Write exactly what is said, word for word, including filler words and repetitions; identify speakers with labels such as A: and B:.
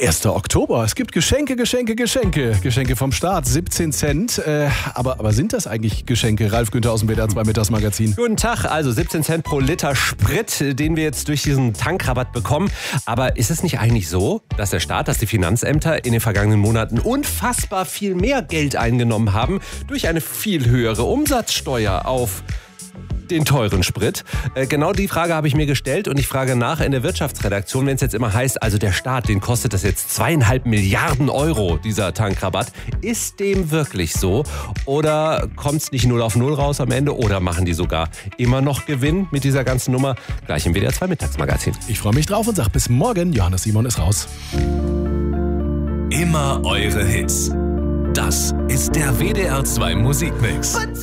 A: erster Oktober. Es gibt Geschenke, Geschenke, Geschenke. Geschenke vom Staat, siebzehn Cent. Äh, aber, aber sind das eigentlich Geschenke? Ralf Günther aus dem W D R zwei Mittagsmagazin.
B: Guten Tag, also siebzehn Cent pro Liter Sprit, den wir jetzt durch diesen Tankrabatt bekommen. Aber ist es nicht eigentlich so, dass der Staat, dass die Finanzämter in den vergangenen Monaten unfassbar viel mehr Geld eingenommen haben durch eine viel höhere Umsatzsteuer auf den teuren Sprit? Äh, genau die Frage habe ich mir gestellt und ich frage nach in der Wirtschaftsredaktion, wenn es jetzt immer heißt, also der Staat, den kostet das jetzt zweieinhalb Milliarden Euro, dieser Tankrabatt. Ist dem wirklich so? Oder kommt es nicht null auf null raus am Ende? Oder machen die sogar immer noch Gewinn mit dieser ganzen Nummer? Gleich im W D R zwei Mittagsmagazin.
A: Ich freue mich drauf und sage bis morgen. Johannes Simon ist raus.
C: Immer eure Hits. Das ist der W D R zwei Musikmix.